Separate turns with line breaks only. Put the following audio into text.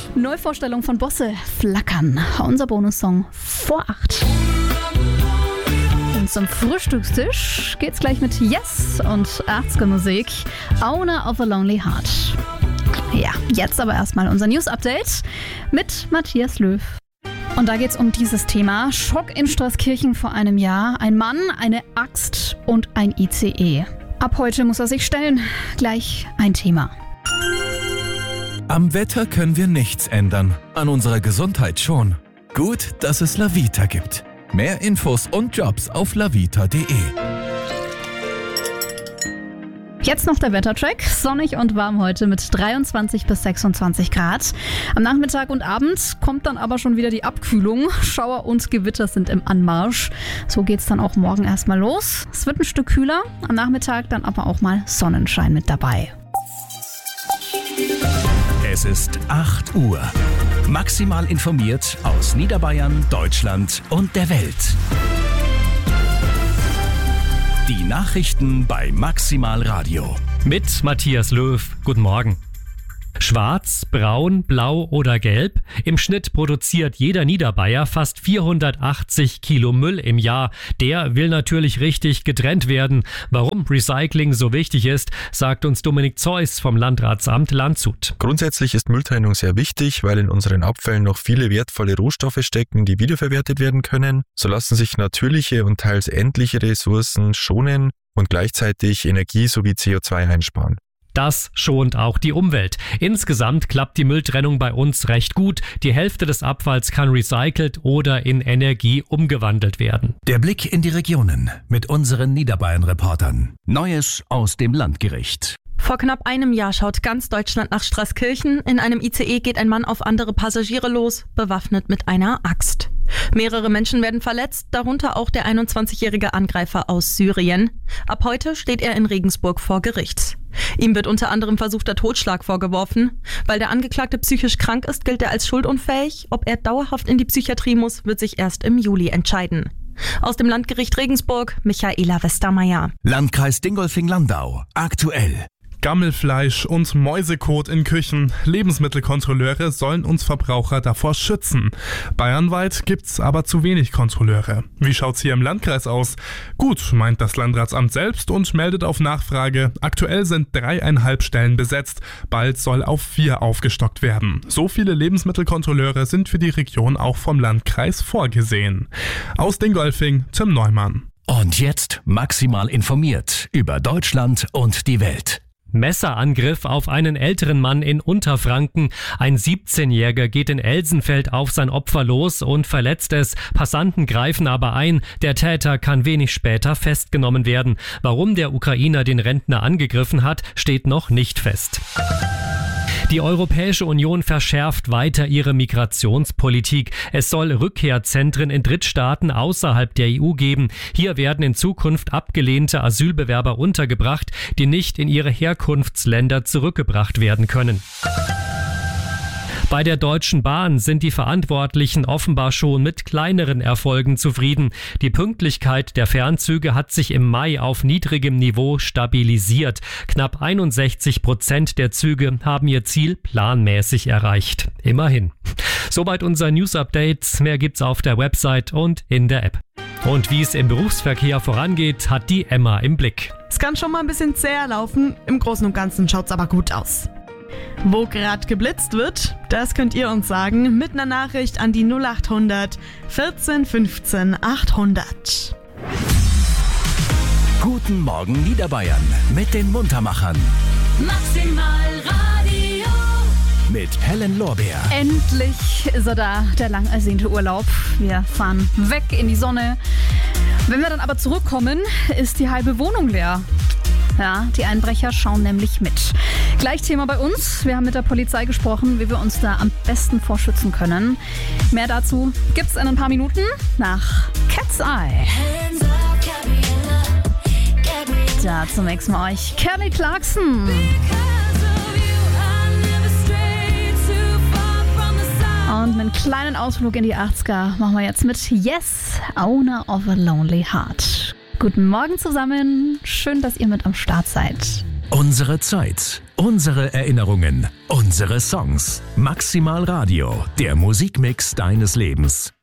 Neuvorstellung von Bosse, Flackern. Unser Bonussong vor 8. Und zum Frühstückstisch geht's gleich mit Yes und 80er Musik. Owner of a Lonely Heart. Ja, jetzt aber erstmal unser News-Update mit Matthias Löw. Und da geht's um dieses Thema. Schock in Straßkirchen vor einem Jahr. Ein Mann, eine Axt und ein ICE. Ab heute muss er sich stellen. Gleich ein Thema.
Am Wetter können wir nichts ändern, an unserer Gesundheit schon. Gut, dass es Lavita gibt. Mehr Infos und Jobs auf lavita.de.
Jetzt noch der Wettercheck. Sonnig und warm heute mit 23 bis 26 Grad. Am Nachmittag und Abend kommt dann aber schon wieder die Abkühlung. Schauer und Gewitter sind im Anmarsch. So geht's dann auch morgen erstmal los. Es wird ein Stück kühler. Am Nachmittag dann aber auch mal Sonnenschein mit dabei.
Es ist 8 Uhr. Maximal informiert aus Niederbayern, Deutschland und der Welt. Die Nachrichten bei Maximal Radio.
Mit Matthias Löw. Guten Morgen. Schwarz, braun, blau oder gelb? Im Schnitt produziert jeder Niederbayer fast 480 Kilo Müll im Jahr. Der will natürlich richtig getrennt werden. Warum Recycling so wichtig ist, sagt uns Dominik Zeuss vom Landratsamt Landshut.
Grundsätzlich ist Mülltrennung sehr wichtig, weil in unseren Abfällen noch viele wertvolle Rohstoffe stecken, die wiederverwertet werden können. So lassen sich natürliche und teils endliche Ressourcen schonen und gleichzeitig Energie sowie CO2 einsparen.
Das schont auch die Umwelt. Insgesamt klappt die Mülltrennung bei uns recht gut. Die Hälfte des Abfalls kann recycelt oder in Energie umgewandelt werden.
Der Blick in die Regionen mit unseren Niederbayern-Reportern. Neues aus dem Landgericht.
Vor knapp einem Jahr schaut ganz Deutschland nach Straßkirchen. In einem ICE geht ein Mann auf andere Passagiere los, bewaffnet mit einer Axt. Mehrere Menschen werden verletzt, darunter auch der 21-jährige Angreifer aus Syrien. Ab heute steht er in Regensburg vor Gericht. Ihm wird unter anderem versuchter Totschlag vorgeworfen. Weil der Angeklagte psychisch krank ist, gilt er als schuldunfähig. Ob er dauerhaft in die Psychiatrie muss, wird sich erst im Juli entscheiden. Aus dem Landgericht Regensburg, Michaela Westermeier.
Landkreis Dingolfing-Landau. Aktuell.
Gammelfleisch und Mäusekot in Küchen. Lebensmittelkontrolleure sollen uns Verbraucher davor schützen. Bayernweit gibt's aber zu wenig Kontrolleure. Wie schaut's hier im Landkreis aus? Gut, meint das Landratsamt selbst und meldet auf Nachfrage. Aktuell sind 3,5 Stellen besetzt. Bald soll auf 4 aufgestockt werden. So viele Lebensmittelkontrolleure sind für die Region auch vom Landkreis vorgesehen. Aus Dingolfing, Tim Neumann.
Und jetzt maximal informiert über Deutschland und die Welt.
Messerangriff auf einen älteren Mann in Unterfranken. Ein 17-Jähriger geht in Elsenfeld auf sein Opfer los und verletzt es. Passanten greifen aber ein. Der Täter kann wenig später festgenommen werden. Warum der Ukrainer den Rentner angegriffen hat, steht noch nicht fest. Die Europäische Union verschärft weiter ihre Migrationspolitik. Es soll Rückkehrzentren in Drittstaaten außerhalb der EU geben. Hier werden in Zukunft abgelehnte Asylbewerber untergebracht, die nicht in ihre Herkunftsländer zurückgebracht werden können. Bei der Deutschen Bahn sind die Verantwortlichen offenbar schon mit kleineren Erfolgen zufrieden. Die Pünktlichkeit der Fernzüge hat sich im Mai auf niedrigem Niveau stabilisiert. Knapp 61% der Züge haben ihr Ziel planmäßig erreicht. Immerhin. Soweit unser News-Update. Mehr gibt's auf der Website und in der App. Und wie es im Berufsverkehr vorangeht, hat die Emma im Blick.
Es kann schon mal ein bisschen zäher laufen. Im Großen und Ganzen schaut's aber gut aus. Wo gerade geblitzt wird, das könnt ihr uns sagen mit einer Nachricht an die 0800 14 15 800.
Guten Morgen Niederbayern mit den Muntermachern.
Maximal Radio.
Mit Helen Lorbeer.
Endlich ist er da, der lang ersehnte Urlaub. Wir fahren weg in die Sonne. Wenn wir dann aber zurückkommen, ist die halbe Wohnung leer. Ja, die Einbrecher schauen nämlich mit. Gleich Thema bei uns. Wir haben mit der Polizei gesprochen, wie wir uns da am besten vorschützen können. Mehr dazu gibt's in ein paar Minuten nach Cat's Eye. Da zunächst mal euch Kelly Clarkson. Und einen kleinen Ausflug in die 80er machen wir jetzt mit Yes, Owner of a Lonely Heart. Guten Morgen zusammen. Schön, dass ihr mit am Start seid.
Unsere Zeit, unsere Erinnerungen, unsere Songs. Maximal Radio, der Musikmix deines Lebens.